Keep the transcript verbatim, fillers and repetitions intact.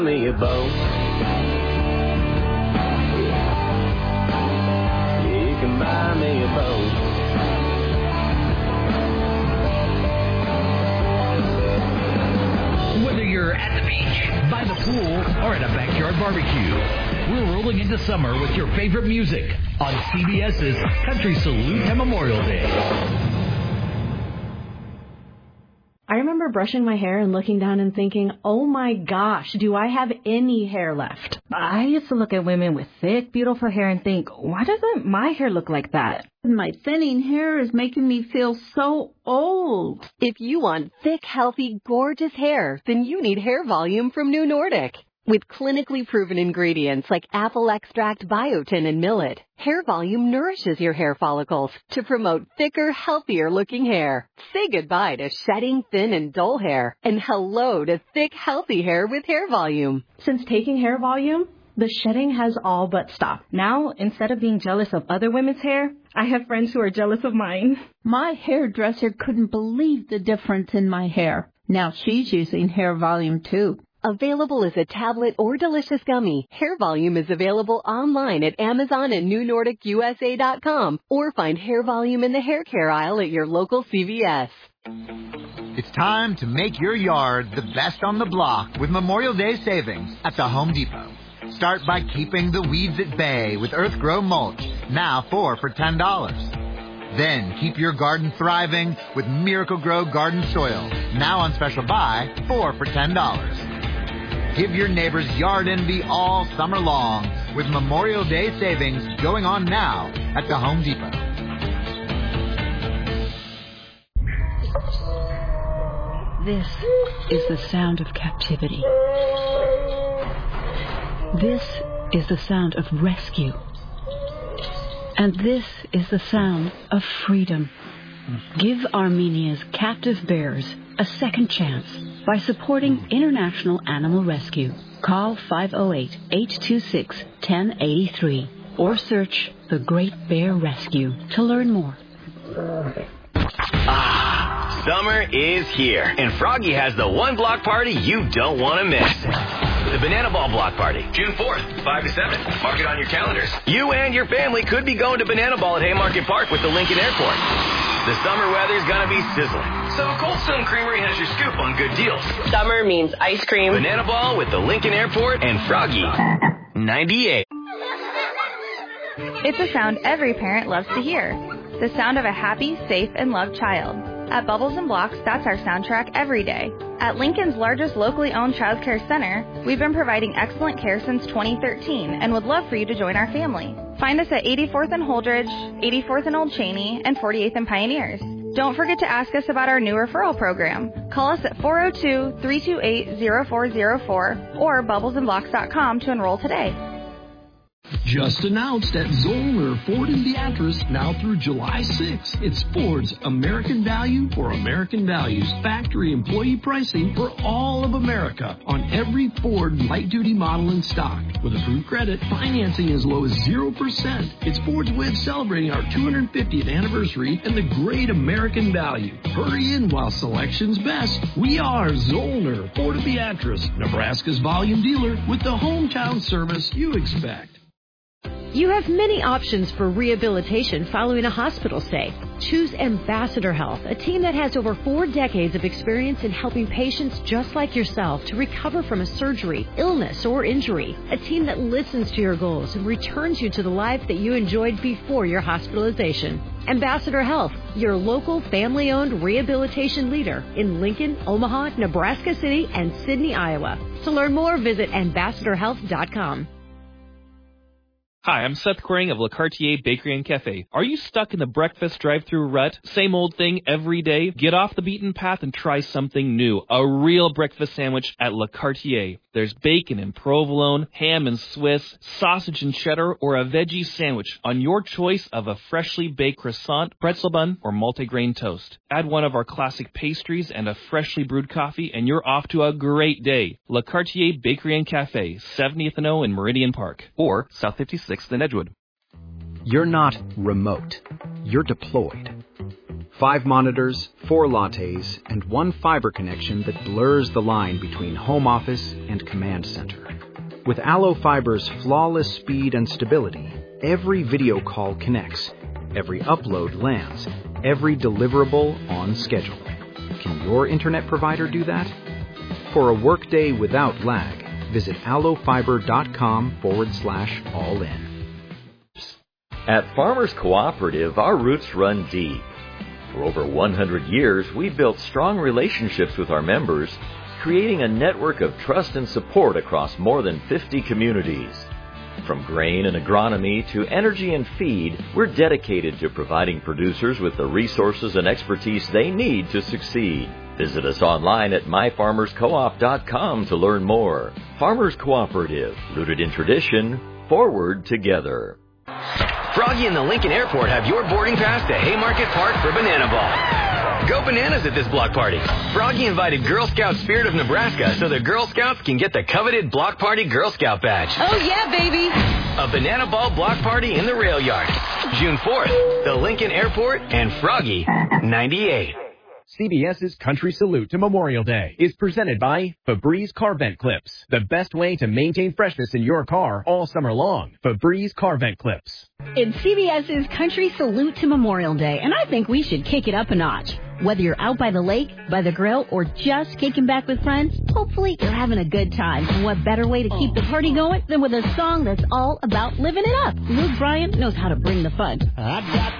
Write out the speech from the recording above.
me a boat. You can buy me a boat. Whether you're at the beach, by the pool, or at a backyard barbecue, we're rolling into summer with your favorite music on CBS's Country Salute to Memorial Day. I remember brushing my hair and looking down and thinking, oh my gosh, do I have any hair left? I used to look at women with thick, beautiful hair and think, why doesn't my hair look like that? My thinning hair is making me feel so old. If you want thick, healthy, gorgeous hair, then you need Hair Volume from New Nordic. With clinically proven ingredients like apple extract, biotin, and millet, Hair Volume nourishes your hair follicles to promote thicker, healthier-looking hair. Say goodbye to shedding, thin, and dull hair, and hello to thick, healthy hair with Hair Volume. Since taking Hair Volume, the shedding has all but stopped. Now, instead of being jealous of other women's hair, I have friends who are jealous of mine. My hairdresser couldn't believe the difference in my hair. Now she's using Hair Volume too. Available as a tablet or delicious gummy, Hair Volume is available online at Amazon and New Nordic U S A dot com, or find Hair Volume in the hair care aisle at your local C V S. It's time to make your yard the best on the block with Memorial Day savings at the Home Depot. Start by keeping the weeds at bay with Earthgrow Mulch, now four for ten dollars. Then keep your garden thriving with Miracle-Gro Garden Soil, now on special buy, four for ten dollars. Give your neighbors yard envy all summer long with Memorial Day savings going on now at the Home Depot. This is the sound of captivity. This is the sound of rescue. And this is the sound of freedom. Give Armenia's captive bears a second chance by supporting International Animal Rescue. Call five oh eight, eight two six, one oh eight three or search The Great Bear Rescue to learn more. Ah, summer is here, and Froggy has the one block party you don't want to miss. The Banana Ball Block Party, June fourth, five to seven. Mark it on your calendars. You and your family could be going to Banana Ball at Haymarket Park with the Lincoln Airport. The summer weather's gonna be sizzling, so Cold Stone Creamery has your scoop on good deals. Summer means ice cream. Banana Ball with the Lincoln Airport and Froggy. ninety-eight. It's a sound every parent loves to hear. The sound of a happy, safe, and loved child. At Bubbles and Blocks, that's our soundtrack every day. At Lincoln's largest locally owned child care center, we've been providing excellent care since twenty thirteen and would love for you to join our family. Find us at eighty-fourth and Holdridge, eighty-fourth and Old Cheney, and forty-eighth and Pioneers. Don't forget to ask us about our new referral program. Call us at four oh two, three two eight, oh four oh four or bubbles and blocks dot com to enroll today. Just announced at Zollner Ford in Beatrice, now through July sixth. It's Ford's American Value for American Values. Factory employee pricing for all of America on every Ford light-duty model in stock. With approved credit, financing as low as zero percent. It's Ford's way of celebrating our two hundred fiftieth anniversary and the great American value. Hurry in while selection's best. We are Zollner Ford of Beatrice, Nebraska's volume dealer with the hometown service you expect. You have many options for rehabilitation following a hospital stay. Choose Ambassador Health, a team that has over four decades of experience in helping patients just like yourself to recover from a surgery, illness, or injury. A team that listens to your goals and returns you to the life that you enjoyed before your hospitalization. Ambassador Health, your local family-owned rehabilitation leader in Lincoln, Omaha, Nebraska City, and Sidney, Iowa. To learn more, visit ambassador health dot com. Hi, I'm Seth Quering of Le Cartier Bakery and Cafe. Are you stuck in the breakfast drive-thru rut? Same old thing every day? Get off the beaten path and try something new. A real breakfast sandwich at Le Cartier. There's bacon and provolone, ham and Swiss, sausage and cheddar, or a veggie sandwich on your choice of a freshly baked croissant, pretzel bun, or multigrain toast. Add one of our classic pastries and a freshly brewed coffee, and you're off to a great day. Le Cartier Bakery and Cafe, seventieth and O in Meridian Park, or South fifty-sixth in Edgewood. You're not remote. You're deployed. Five monitors, four lattes, and one fiber connection that blurs the line between home office and command center. With Allo Fiber's flawless speed and stability, every video call connects, every upload lands, every deliverable on schedule. Can your internet provider do that? For a workday without lag, visit allofiber.com forward slash all in. At Farmers Cooperative, our roots run deep. For over one hundred years, we've built strong relationships with our members, creating a network of trust and support across more than fifty communities. From grain and agronomy to energy and feed, we're dedicated to providing producers with the resources and expertise they need to succeed. Visit us online at my farmers co op dot com to learn more. Farmers Cooperative, rooted in tradition, forward together. Froggy and the Lincoln Airport have your boarding pass to Haymarket Park for Banana Ball. Go bananas at this block party. Froggy invited Girl Scout Spirit of Nebraska so the Girl Scouts can get the coveted Block Party Girl Scout badge. Oh, yeah, baby. A Banana Ball block party in the rail yard. June fourth, the Lincoln Airport and Froggy ninety-eight. CBS's Country Salute to Memorial Day is presented by Febreze Car Vent Clips, the best way to maintain freshness in your car all summer long. Febreze Car Vent Clips. It's CBS's Country Salute to Memorial Day, and I think we should kick it up a notch. Whether you're out by the lake, by the grill, or just kicking back with friends, hopefully you're having a good time. And what better way to keep the party going than with a song that's all about living it up? Luke Bryan knows how to bring the fun. I got